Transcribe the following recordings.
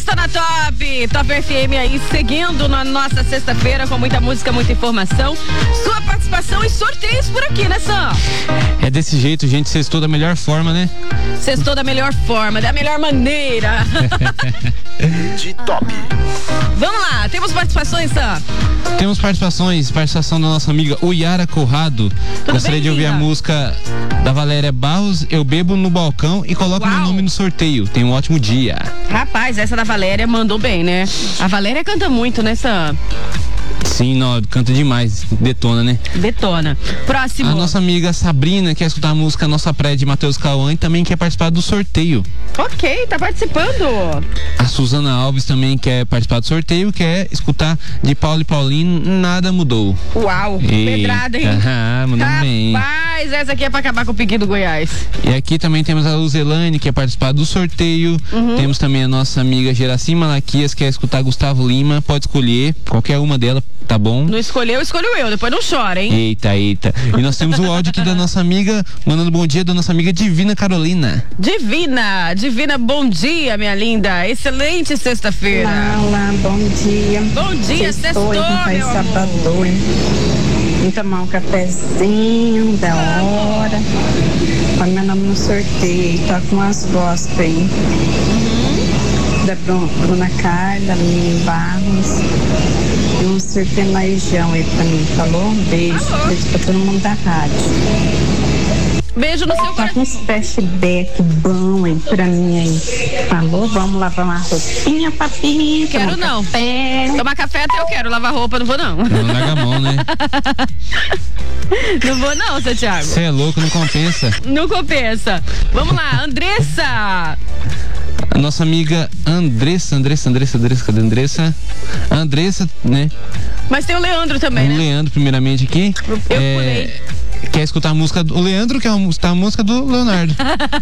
Sexta na Top, Top FM aí, seguindo na nossa sexta-feira com muita música, muita informação. Sua participação e sorteios por aqui, né, Sam? É desse jeito, gente, sextou da melhor forma, né? Sextou da melhor forma, da melhor maneira. De Top. Vamos lá, temos participações, Sam? Temos participação da nossa amiga Uyara Corrado. Gostaria de ouvir a música da Valéria Barros, Eu Bebo no Balcão, e coloca meu nome no sorteio. Tenha um ótimo dia. Rapaz, essa da Valéria mandou bem, né? A Valéria canta muito, né, Sam? Sim, não, canta demais, detona, né? Detona. Próximo. A nossa amiga Sabrina quer escutar a música Nossa Praia de Matheus Cauã e também quer participar do sorteio. Ok, tá participando. A Suzana Alves também quer participar do sorteio, quer escutar de Paulo e Paulinho, Nada Mudou. Uau, pedrada, hein? Mandou bem. Rapaz, essa aqui é pra acabar com o pique do Goiás. E aqui também temos a Luzelane, que quer participar do sorteio. Temos também a nossa amiga Geraci Malaquias, que quer escutar Gustavo Lima. Pode escolher qualquer uma delas, tá bom? Não escolheu, escolho eu. Depois não chora, hein? Eita. E nós temos o áudio aqui da nossa amiga, mandando bom dia da nossa amiga Divina Carolina. Divina, bom dia, minha linda. Excelente sexta-feira. Olá, bom dia. Bom dia, sextou, meu amor. Vim tomar um cafezinho da hora. Põe meu nome no sorteio. Toca umas gospel aí. Da Bruna Carla, Mini Barros. E um sertanejão aí pra mim, falou? Um beijo. Beijo pra todo mundo da rádio. Beijo no seu coração. Tá com uns flashback bom aí pra mim aí. Falou? Vamos lavar uma roupinha, papinha. Quero não. Café. Tomar café até eu quero. Lavar roupa, não vou não. Não larga a mão, né? Não vou não, seu Thiago. Você é louco, não compensa. Não compensa. Vamos lá, Andressa. A nossa amiga Andressa, cadê a Andressa? A Andressa, né? Mas tem o Leandro também, né? O Leandro, primeiramente aqui. Eu pulei. Quer escutar a música do Leandro, quer escutar a música do Leonardo.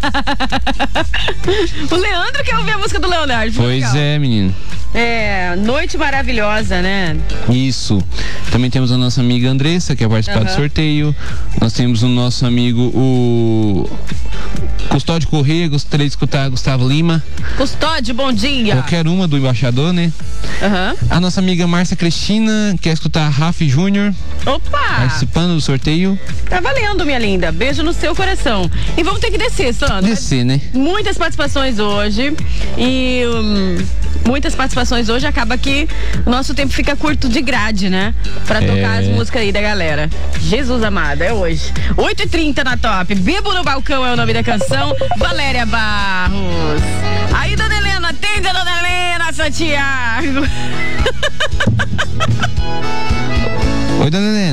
O Leandro quer ouvir a música do Leonardo. Pois legal. É, menino. É, noite maravilhosa, né? Isso. Também temos a nossa amiga Andressa, que quer participar do sorteio. Nós temos o nosso amigo, o Custódio Corrêa, gostaria de escutar Gustavo Lima. Custódio, bom dia. Qualquer uma do embaixador, né? A nossa amiga Márcia Cristina quer escutar Rafi Júnior. Opa! Participando do sorteio. Tá valendo, minha linda. Beijo no seu coração. E vamos ter que descer, Sandra. Descer, né? Muitas participações hoje. E muitas participações hoje. Acaba que o nosso tempo fica curto de grade, né? Pra tocar as músicas aí da galera. Jesus amado, é hoje. 8h30 na Top. Bebo no Balcão é o nome da canção. Valéria Barros. Aí, dona Helena, atende a dona Helena, Santiago. Oi, dona Helena.